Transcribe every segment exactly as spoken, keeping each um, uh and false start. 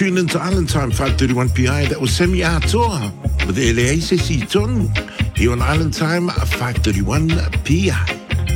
Tune into Island Time, five thirty-one P I. That was Semi Atoa with the L A C C Tonu here on Island Time, five thirty-one P I.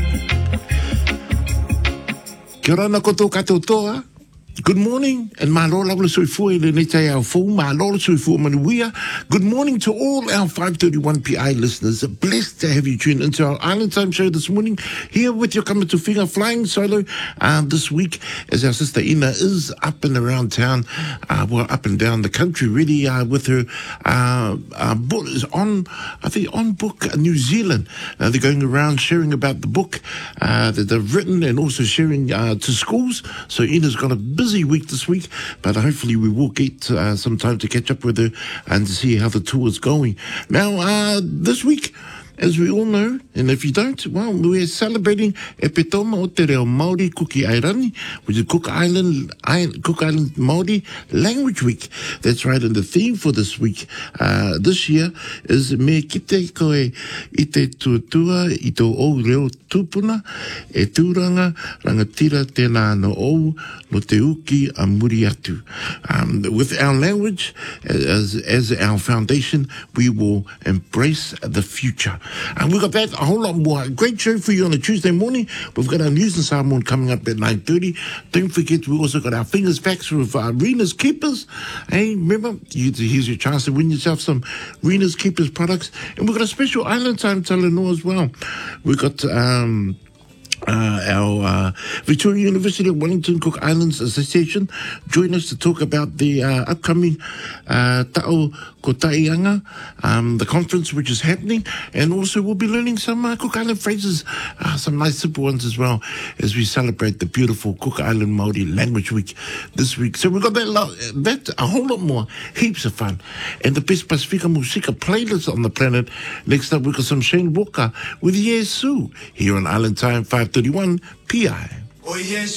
Kia ora na koto kato toa. Good morning, and mahalo laula soifua le netai au fou, mahalo soifua manuia. Good morning to all our five thirty-one P I listeners. Blessed to have you tuned into our Island Time show this morning, here with your Kamatu Whinga flying solo uh, this week, as our sister Ina is up and around town, uh, well, up and down the country, really, uh, with her uh, uh, book is on, I think, on book New Zealand. Uh, they're going around sharing about the book uh, that they've written and also sharing uh, to schools. So Ina's got a busy week this week, but hopefully we will get uh, some time to catch up with her and to see how the tour is going. Now, uh, this week, as we all know, and if you don't, well, we're celebrating E Petoma o Te Reo Māori Kuki Airani, which is Cook Island, Cook Island Māori Language Week. That's right, and the theme for this week, uh, this year, is Me Kite Koe I Te Tuatua I Tō O Reo Tupuna, E Tūranga Rangatira Tēnā No O No Te Uki A Muri Atu. Um, with our language as, as our foundation, we will embrace the future. And we've got that, a whole lot more. A great show for you on a Tuesday morning. We've got our news and Samoan coming up at nine thirty. Don't forget, we've also got our Fingers Facts with uh, Rena's Keepers. Hey, remember, you, here's your chance to win yourself some Rena's Keepers products. And we've got a special Island Time Talanoa as well. We've got... Um, Uh, our uh, Victoria University of Wellington Cook Islands Association join us to talk about the uh, upcoming uh, Ta'o Ko Taianga, um, the conference which is happening, and also we'll be learning some uh, Cook Island phrases, uh, some nice simple ones as well, as we celebrate the beautiful Cook Island Māori Language Week this week. So we've got that, lo- that a whole lot more, heaps of fun, and the best Pasifika Musika playlist on the planet. Next up, we've got some Shane Walker with Yesu here on Island Time five thirty-one P I. Oh yes.